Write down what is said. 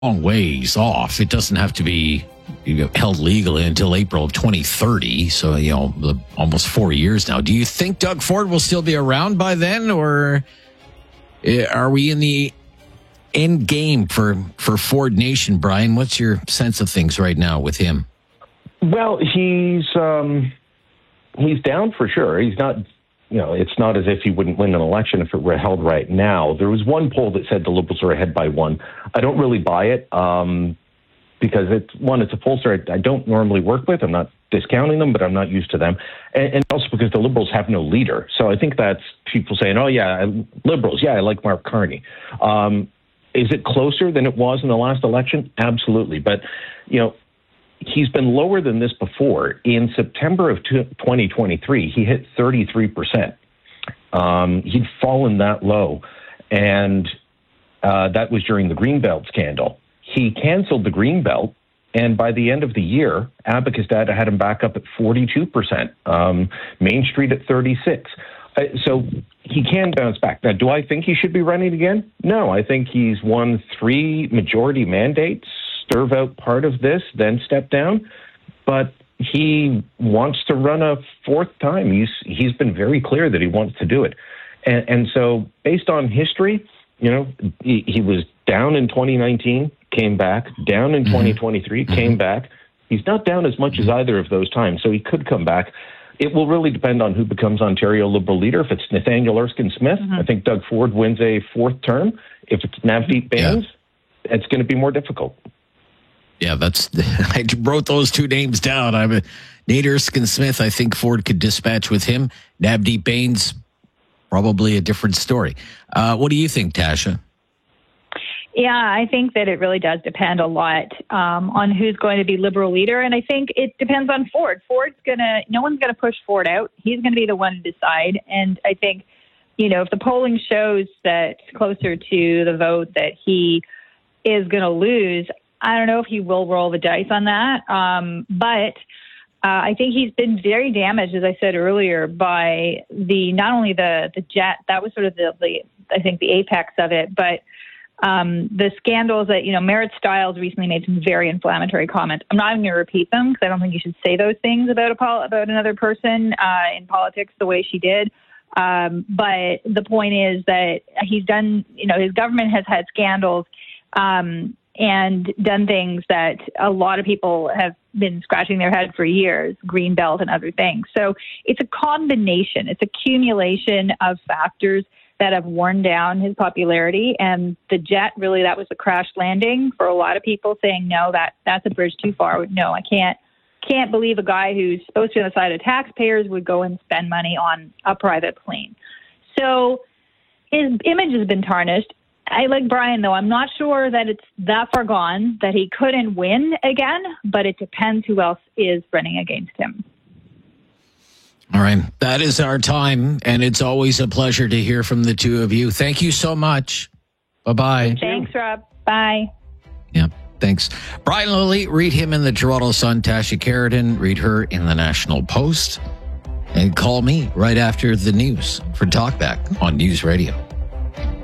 long ways off. It doesn't have to be held legally until April of 2030. So, almost 4 years now. Do you think Doug Ford will still be around by then, or are we in the end game for Ford Nation, Brian? What's your sense of things right now with him? Well, he's down for sure. He's not, it's not as if he wouldn't win an election if it were held right now. There was one poll that said the Liberals are ahead by one. I don't really buy it because it's a pollster I don't normally work with. I'm not discounting them, but I'm not used to them. And also because the Liberals have no leader. So I think that's people saying, oh, yeah, Liberals. Yeah, I like Mark Carney. Is it closer than it was in the last election? Absolutely. But, he's been lower than this before. In September of 2023, he hit 33%. He'd fallen that low. And that was during the Greenbelt scandal. He canceled the Greenbelt. And by the end of the year, Abacus data had him back up at 42%. Main Street at 36%. So he can bounce back. Now, do I think he should be running again? No, I think he's won 3 majority mandates, serve out part of this, then step down. But he wants to run a 4th time. He's been very clear that he wants to do it. And so based on history, he was down in 2019, came back, down in 2023, came back. He's not down as much as either of those times, so he could come back. It will really depend on who becomes Ontario Liberal leader. If it's Nathaniel Erskine-Smith, I think Doug Ford wins a 4th term. If it's Navdeep Bains, it's going to be more difficult. Yeah, I wrote those 2 names down. Nate Erskine-Smith, I think Ford could dispatch with him. Navdeep Bains, probably a different story. What do you think, Tasha? Yeah, I think that it really does depend a lot on who's going to be Liberal leader. And I think it depends on Ford. No one's going to push Ford out. He's going to be the one to decide. And I think, if the polling shows that closer to the vote that he is going to lose, I don't know if he will roll the dice on that. But I think he's been very damaged, as I said earlier, by not only the jet, that was sort of the apex of it, but the scandals that, Merit Stiles recently made some very inflammatory comments. I'm not even going to repeat them because I don't think you should say those things about another person in politics the way she did. But the point is that he's done, his government has had scandals and done things that a lot of people have been scratching their head for years, Greenbelt and other things. So it's a combination, it's accumulation of factors that have worn down his popularity. And the jet, really, that was a crash landing for a lot of people saying, no, that's a bridge too far. No, I can't believe a guy who's supposed to be on the side of taxpayers would go and spend money on a private plane. So his image has been tarnished. I like Brian, though. I'm not sure that it's that far gone that he couldn't win again, but it depends who else is running against him. All right. That is our time, and it's always a pleasure to hear from the two of you. Thank you so much. Bye-bye. Thanks, Rob. Bye. Yeah, thanks. Brian Lilley, read him in the Toronto Sun. Tasha Keratin, read her in the National Post. And call me right after the news for Talkback on News Radio.